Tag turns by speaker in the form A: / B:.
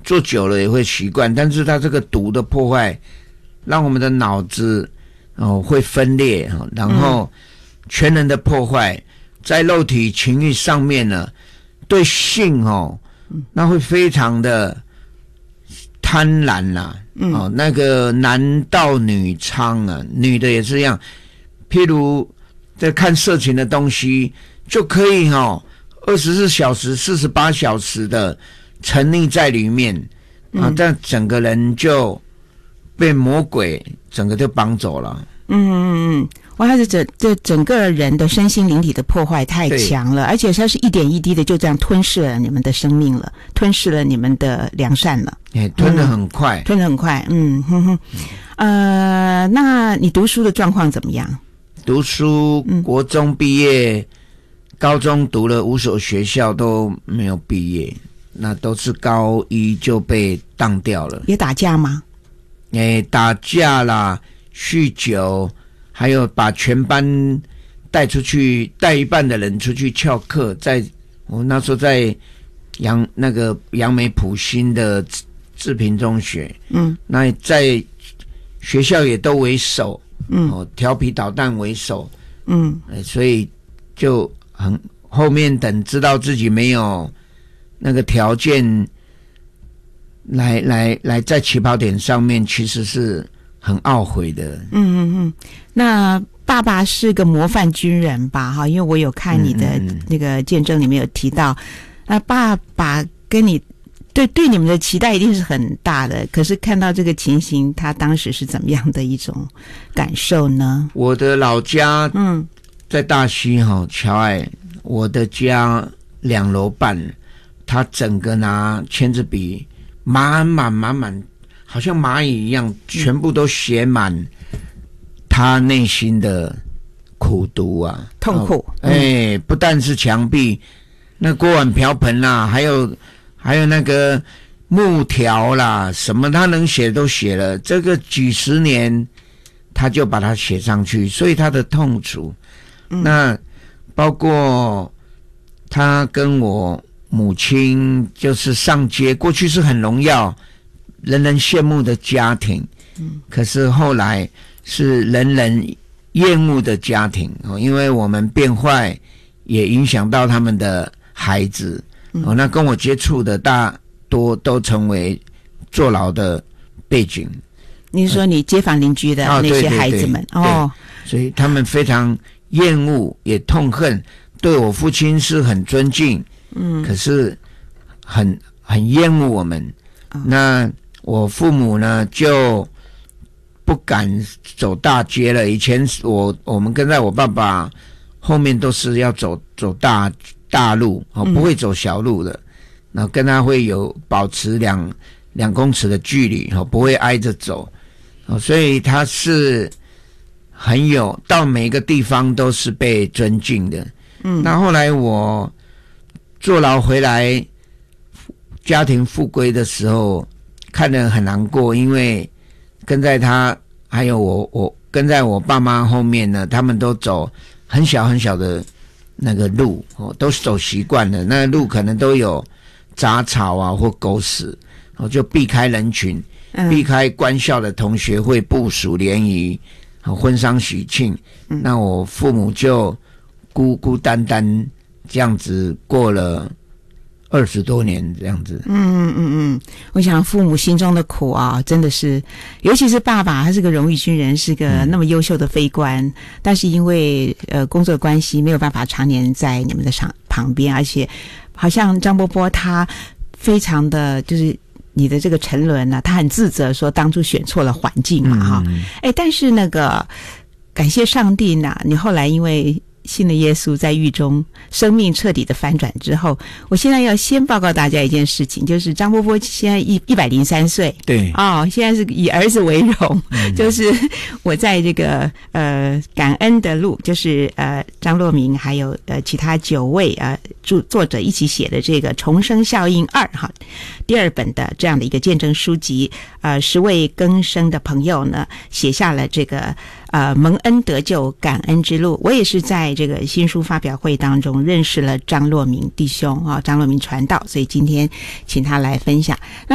A: 做久了也会习惯，但是它这个毒的破坏，让我们的脑子会分裂，然后全人的破坏，在肉体情欲上面呢，对性那会非常的贪婪啦，那个男盗女娼啊，女的也是一样，譬如在看色情的东西，就可以24小时、48小时的沉溺在里面但整个人就被魔鬼整个就绑走了。
B: 哇，这整个人的身心灵体的破坏太强了，而且它是一点一滴的就这样吞噬了你们的生命了，吞噬了你们的良善了。
A: 吞得很快，
B: 吞得很快。那你读书的状况怎么样？
A: 读书，国中毕业，高中读了5所学校都没有毕业，那都是高一就被当掉了。
B: 也打架吗？
A: 打架啦，酗酒，还有把全班带一半的人出去翘课。我那时候在杨梅埔新的志平中学，那在学校也都为首，调皮捣蛋为首，所以就后面等知道自己没有那个条件来在起跑点上面，其实是很懊悔的。
B: 那爸爸是个模范军人吧？因为我有看你的那个见证里面有提到，那爸爸跟你对你们的期待一定是很大的，可是看到这个情形，他当时是怎么样的一种感受呢？我
A: 的老家在大溪乔爱，我的家2楼半，他整个拿签字笔满满，好像蚂蚁一样，全部都写满他内心的苦毒啊，
B: 痛苦。
A: 不但是墙壁，那锅碗瓢盆啦，还有那个木条啦，什么他能写都写了，这个几十年他就把它写上去，所以他的痛楚。那包括他跟我母亲就是上街，过去是很荣耀人人羡慕的家庭，可是后来是人人厌恶的家庭，因为我们变坏也影响到他们的孩子，那跟我接触的大多都成为坐牢的背景。
B: 你说你街坊邻居的那些孩子们，
A: 所以他们非常厌恶也痛恨，对我父亲是很尊敬，可是很厌恶我们。那我父母呢就不敢走大街了，以前我们跟在我爸爸后面都是要走大路，不会走小路的，然后跟他会有保持2公尺的距离，不会挨着走，所以他是很有到每个地方都是被尊敬的。那后来我坐牢回来，家庭复归的时候，看得很难过，因为跟在他还有我跟在我爸妈后面呢，他们都走很小的那个路，都是走习惯了，那路可能都有杂草啊或狗屎，就避开人群，避开官校的同学会、部属联谊、婚丧喜庆，那我父母就孤孤单单这样子过了20多年这样子。
B: 我想父母心中的苦啊，真的是，尤其是爸爸，他是个荣誉军人，是个那么优秀的飞官，但是因为工作关系没有办法常年在你们的旁边，而且好像张伯伯他非常的就是你的这个沉沦呢，他很自责说当初选错了环境嘛但是那个感谢上帝呢，你后来因为信了耶稣，在狱中生命彻底的翻转之后，我现在要先报告大家一件事情，就是张伯伯现在103岁，
A: 对
B: 现在是以儿子为荣，就是我在这个感恩的路，就是张若明还有其他9位作者一起写的这个《重生效应2》第2本的这样的一个见证书籍，10位更生的朋友呢写下了这个蒙恩得救感恩之路。我也是在这个新书发表会当中认识了张若明弟兄张若明传道，所以今天请他来分享。那